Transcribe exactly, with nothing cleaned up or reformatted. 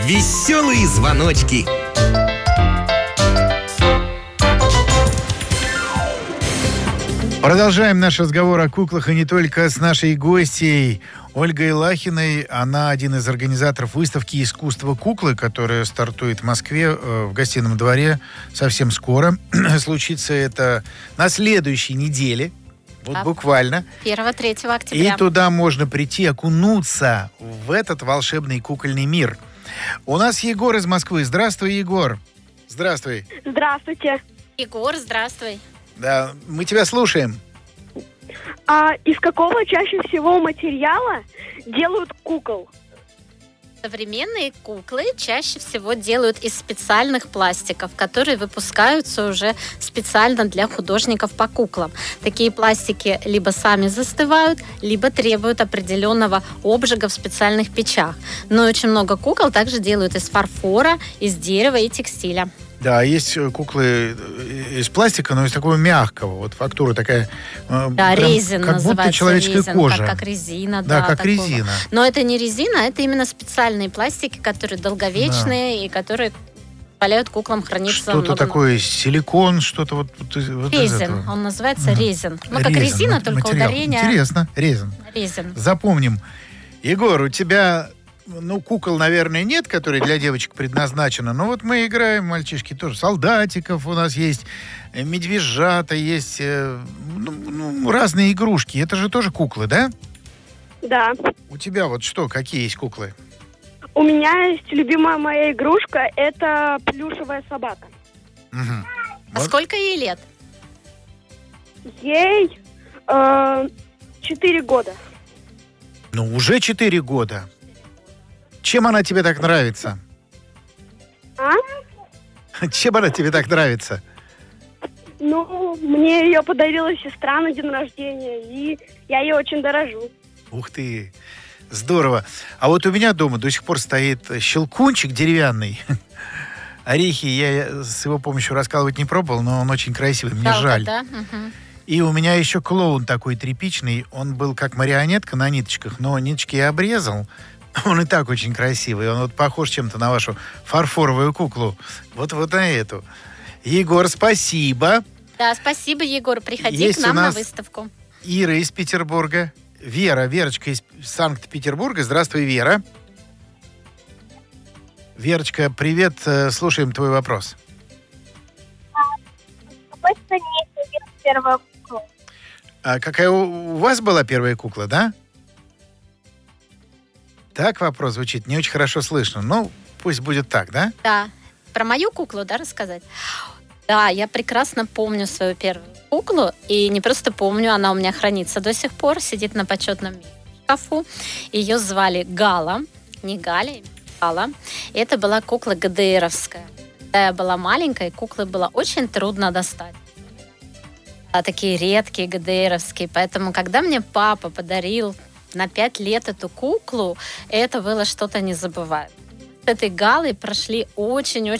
Веселые звоночки. Продолжаем наш разговор о куклах, и не только, с нашей гостьей Ольгой Лахиной. Она один из организаторов выставки «Искусство куклы», которая стартует в Москве в Гостином дворе совсем скоро. Случится это на следующей неделе. Вот а буквально. первого-третьего октября. И туда можно прийти, окунуться в этот волшебный кукольный мир. У нас Егор из Москвы. Здравствуй, Егор. Здравствуй. Здравствуйте. Егор, здравствуй. Да, мы тебя слушаем. А из какого чаще всего материала делают кукол? Современные куклы чаще всего делают из специальных пластиков, которые выпускаются уже специально для художников по куклам. Такие пластики либо сами застывают, либо требуют определенного обжига в специальных печах. Но очень много кукол также делают из фарфора, из дерева и текстиля. Да, есть куклы из пластика, но из такого мягкого. Вот фактура такая. Да, резин как называется. Будто человеческая резин, кожа. Как, как резина. Да, да как такого. резина. Но это не резина, это именно специальные пластики, которые долговечные, да, и которые позволяют куклам храниться что-то много... такое, силикон, что-то вот, вот резин, он называется угу. резин. Ну, как резин, резина, только материал. ударение... Интересно, резин. Резин. Запомним. Егор, у тебя... Ну, кукол, наверное, нет, которые для девочек предназначены. Но вот мы играем, мальчишки, тоже. Солдатиков у нас есть, медвежата есть, э, ну, ну, разные игрушки. Это же тоже куклы, да? Да. У тебя вот что, какие есть куклы? У меня есть любимая моя игрушка, это плюшевая собака. Угу. А вот. Сколько ей лет? Ей э, четыре года. Ну, уже четыре года. Чем она тебе так нравится? А? Чем она тебе так нравится? Ну, мне ее подарила сестра на день рождения, и я ей очень дорожу. Ух ты, здорово. А вот у меня дома до сих пор стоит щелкунчик деревянный. Орехи я с его помощью раскалывать не пробовал, но он очень красивый, мне Жалко, жаль. Да? Угу. И у меня еще клоун такой тряпичный. Он был как марионетка на ниточках, но ниточки я обрезал. Он и так очень красивый. Он вот похож чем-то на вашу фарфоровую куклу. Вот, вот на эту. Егор, спасибо. Да, спасибо, Егор. Приходи Есть к нам у нас на выставку. Ира из Петербурга. Вера, Верочка из Санкт-Петербурга. Здравствуй, Вера. Верочка, привет. Слушаем твой вопрос. В какой стране появилась первая кукла? А какая у вас была первая кукла, да? Так вопрос звучит, не очень хорошо слышно. Ну, пусть будет так, да? Да. Про мою куклу, да, рассказать? Да, я прекрасно помню свою первую куклу. И не просто помню, она у меня хранится до сих пор, сидит на почетном месте в шкафу. Ее звали Гала. Не Галя, а Гала. И это была кукла ГДРовская. Когда я была маленькой, куклы было очень трудно достать. А такие редкие ГДРовские. Поэтому, когда мне папа подарил на пять лет эту куклу, это было что-то незабываемое. С этой Галой прошли очень-очень